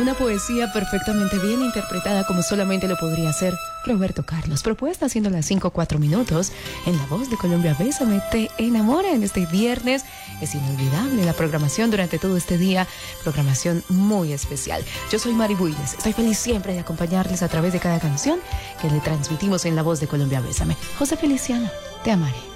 Una poesía perfectamente bien interpretada como solamente lo podría hacer Roberto Carlos. Propuesta haciendo las 5:04 minutos en La Voz de Colombia. Bésame, te enamora en este viernes. Es inolvidable la programación durante todo este día. Programación muy especial. Yo soy Mari Builes. Estoy feliz siempre de acompañarles a través de cada canción que le transmitimos en La Voz de Colombia. Bésame. José Feliciano, te amaré.